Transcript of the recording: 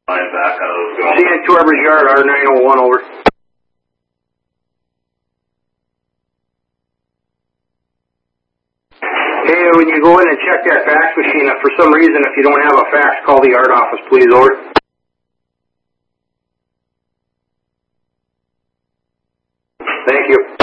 Line back out of the... See you at Torber's Yard, R901, over. Hey, when you go in and check that fax machine, if for some reason, if you don't have a fax, call the yard office, please, over. Thank you.